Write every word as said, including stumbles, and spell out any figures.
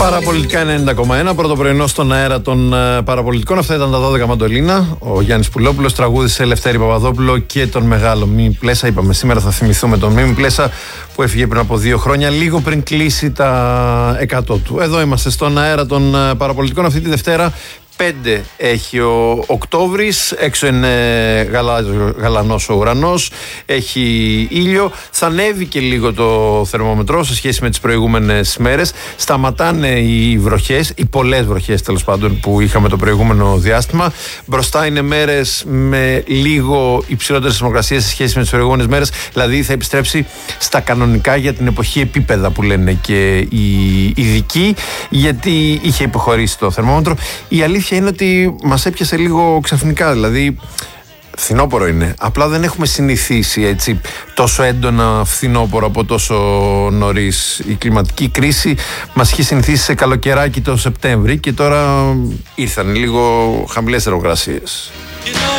Παραπολιτικά ενενήντα κόμμα ένα, πρώτο πρωινό στον αέρα των uh, παραπολιτικών. Αυτά ήταν τα δώδεκα Μαντολίνα. Ο Γιάννης Πουλόπουλος τραγούδισε Ελευθέρη Παπαδόπουλο και τον μεγάλο Μίμη Πλέσα. Είπαμε σήμερα θα θυμηθούμε τον Μίμη Πλέσα που έφυγε πριν από δύο χρόνια, λίγο πριν κλείσει τα εκατό του. Εδώ είμαστε στον αέρα των uh, παραπολιτικών αυτή τη Δευτέρα. Πέντε έχει ο Οκτώβρης, έξω είναι γαλα, γαλανός ο ουρανός, έχει ήλιο, θα ανέβει και λίγο το θερμόμετρο σε σχέση με τις προηγούμενες μέρες, σταματάνε οι βροχές, οι πολλές βροχές τέλος πάντων που είχαμε το προηγούμενο διάστημα, μπροστά είναι μέρες με λίγο υψηλότερες θερμοκρασίες σε σχέση με τις προηγούμενες μέρες, δηλαδή θα επιστρέψει στα κανονικά για την εποχή επίπεδα που λένε και οι ειδικοί, γιατί είχε υποχωρήσει το θερμόμετρο. Η αλήθεια είναι ότι μας έπιασε λίγο ξαφνικά, δηλαδή φθινόπωρο είναι, απλά δεν έχουμε συνηθίσει έτσι τόσο έντονα φθινόπωρο από τόσο νωρίς. Η κλιματική κρίση μας είχε συνηθίσει σε καλοκαιράκι το Σεπτέμβρη και τώρα ήρθαν λίγο χαμηλές θερμοκρασίες.